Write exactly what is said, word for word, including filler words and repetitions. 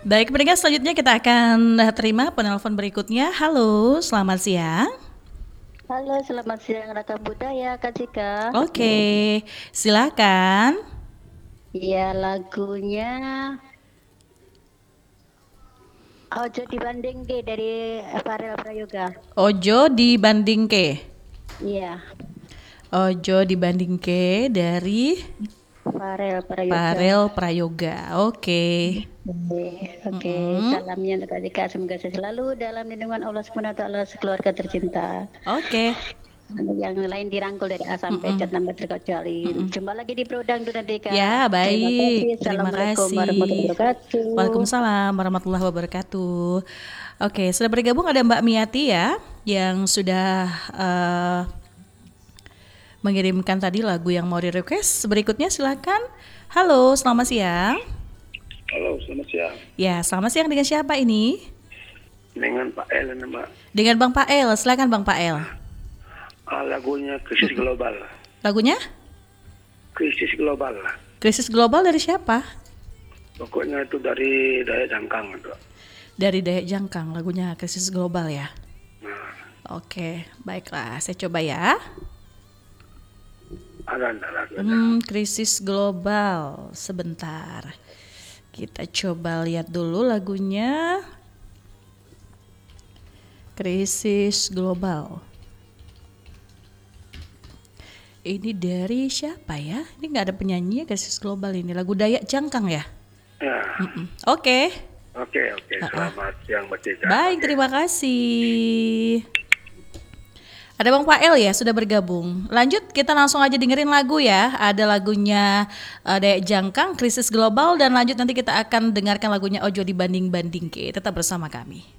Baik, pendengar selanjutnya kita akan eh, terima penelpon berikutnya. Halo, selamat siang. Halo, selamat siang Raka Budaya, Kak Cika. Oke, silakan. Iya, lagunya Ojo Dibanding Ge dari Farel Prayoga. Ojo dibandingke. Iya, Ojo dibandingke dari Farel Prayoga. Farel Prayoga. Oke. Oke, oke. Mm-mm. Salamnya untuk Kak Cika, semoga saya selalu dalam lindungan Allah Subhanahu wa taala sekeluarga tercinta. Oke. Yang lain dirangkul dari A sampai Mm-mm. Z tanpa terkecuali. Mm-mm. Jumpa lagi di Produk Dunadika. Ya, Terima kasih. baik. Terima Assalamualaikum warahmatullahi kasih. wabarakatuh. Waalaikumsalam warahmatullahi wabarakatuh. Oke, sudah bergabung ada Mbak Miati ya, yang sudah eh, mengirimkan tadi lagu yang mau di-request. Berikutnya silakan. Halo, selamat siang. Halo, selamat siang. Ya, selamat siang dengan siapa ini? Dengan Pak El, Mbak. Dengan Bang Pael. Silakan Bang Pael. Ah, lagunya Krisis Global. Lagunya? Krisis Global. Krisis global dari siapa? Pokoknya itu dari Daya Jangkang. Itu. Dari Dayak Jangkang, lagunya Krisis Global ya. Nah, Oke, baiklah. Saya coba ya. ada ada lagunya. Hmm, krisis global. Sebentar. Kita coba lihat dulu lagunya. Krisis global. Ini dari siapa ya? Ini nggak ada penyanyi ya, krisis global ini. Lagu Dayak Jangkang ya? Ya, Mm-mm. Oke. oke oke. Selamat siang Mbak Cika. Baik, Oke. terima kasih. Ada Bang Pael ya sudah bergabung. Lanjut kita langsung aja dengerin lagu ya. Ada lagunya uh, Dayak Jangkang, Krisis Global, dan lanjut nanti kita akan dengarkan lagunya Ojo Dibanding Banding Ke. Tetap bersama kami.